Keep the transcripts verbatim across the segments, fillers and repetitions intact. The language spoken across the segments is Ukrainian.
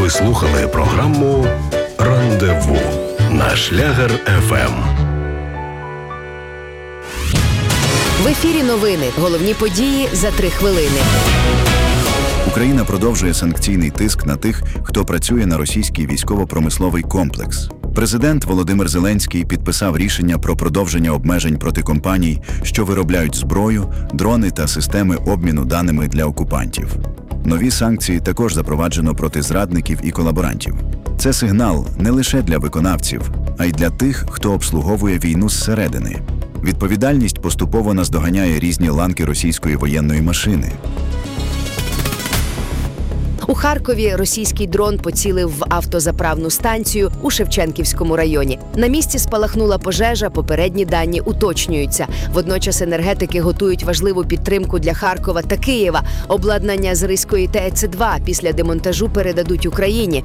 Ви слухали програму «Рандеву» на Шлягер еф ем. В ефірі новини. Головні події за три хвилини. Україна продовжує санкційний тиск на тих, хто працює на російський військово-промисловий комплекс. Президент Володимир Зеленський підписав рішення про продовження обмежень проти компаній, що виробляють зброю, дрони та системи обміну даними для окупантів. Нові санкції також запроваджено проти зрадників і колаборантів. Це сигнал не лише для виконавців, а й для тих, хто обслуговує війну зсередини. Відповідальність поступово наздоганяє різні ланки російської воєнної машини. У Харкові російський дрон поцілив в автозаправну станцію у Шевченківському районі. На місці спалахнула пожежа, попередні дані уточнюються. Водночас енергетики готують важливу підтримку для Харкова та Києва. Обладнання з Ризької ТЕЦ два після демонтажу передадуть Україні.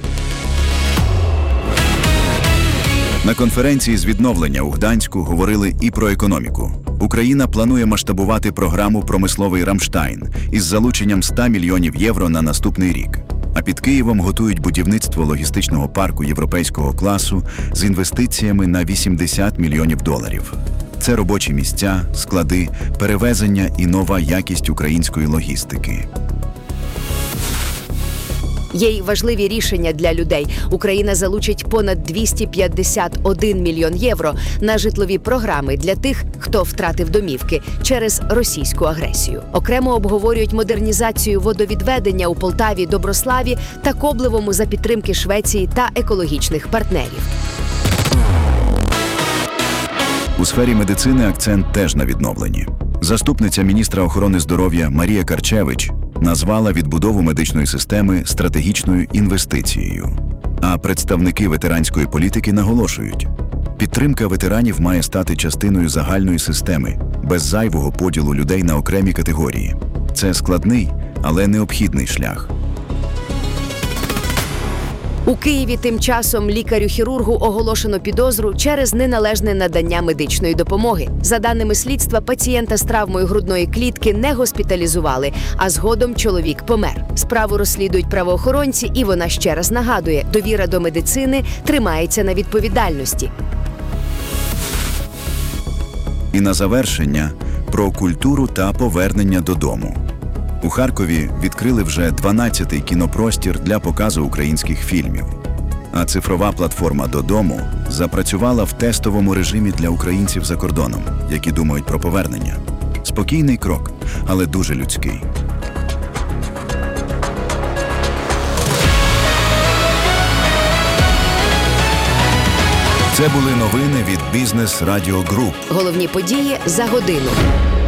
На конференції з відновлення у Гданську говорили і про економіку. Україна планує масштабувати програму «Промисловий Рамштайн» із залученням ста мільйонів євро на наступний рік. А під Києвом готують будівництво логістичного парку європейського класу з інвестиціями на вісімдесят мільйонів доларів. Це робочі місця, склади, перевезення і нова якість української логістики. Є й важливі рішення для людей. Україна залучить понад двісті п'ятдесят один мільйон євро на житлові програми для тих, хто втратив домівки через російську агресію. Окремо обговорюють модернізацію водовідведення у Полтаві, Доброславі та Коблевому за підтримки Швеції та екологічних партнерів. У сфері медицини акцент теж на відновленні. Заступниця міністра охорони здоров'я Марія Карчевич назвала відбудову медичної системи стратегічною інвестицією. А представники ветеранської політики наголошують, підтримка ветеранів має стати частиною загальної системи, без зайвого поділу людей на окремі категорії. Це складний, але необхідний шлях. У Києві тим часом лікарю-хірургу оголошено підозру через неналежне надання медичної допомоги. За даними слідства, пацієнта з травмою грудної клітки не госпіталізували, а згодом чоловік помер. Справу розслідують правоохоронці, і вона ще раз нагадує, довіра до медицини тримається на відповідальності. І на завершення про культуру та повернення додому. У Харкові відкрили вже дванадцятий кінопростір для показу українських фільмів. А цифрова платформа «Додому» запрацювала в тестовому режимі для українців за кордоном, які думають про повернення. Спокійний крок, але дуже людський. Це були новини від Бізнес Радіо Груп. Головні події за годину.